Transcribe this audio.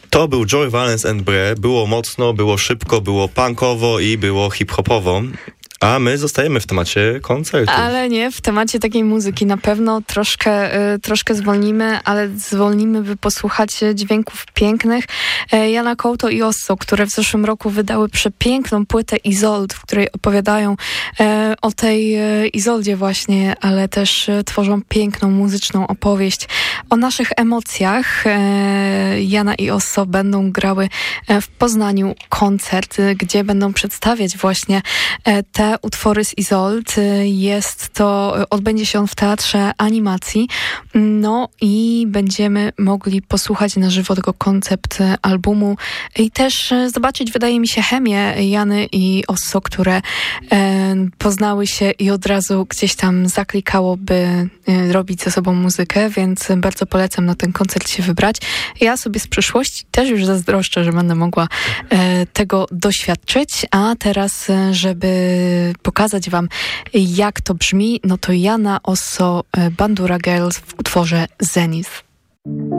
To był Joy Valence and Bre. Było mocno, było szybko, było punkowo i było hip-hopowo. A my zostajemy w temacie koncertu. Ale nie, w temacie takiej muzyki na pewno troszkę zwolnimy, ale zwolnimy, by posłuchać dźwięków pięknych Jana Couto i Osso, które w zeszłym roku wydały przepiękną płytę Isolde, w której opowiadają o tej Isoldzie właśnie, ale też tworzą piękną muzyczną opowieść o naszych emocjach. Jana i Osso będą grały w Poznaniu koncert, gdzie będą przedstawiać właśnie te utwory z Isolde. Odbędzie się on w Teatrze Animacji. No i będziemy mogli posłuchać na żywo tego koncept albumu i też zobaczyć, wydaje mi się, chemię Jany i Osso, które poznały się i od razu gdzieś tam zaklikało, by robić ze sobą muzykę, więc bardzo polecam na ten koncert się wybrać. Ja sobie z przyszłości też już zazdroszczę, że będę mogła tego doświadczyć, a teraz, żeby pokazać wam, jak to brzmi, no to Jana Osso, Bandura Girls w utworze Zenith.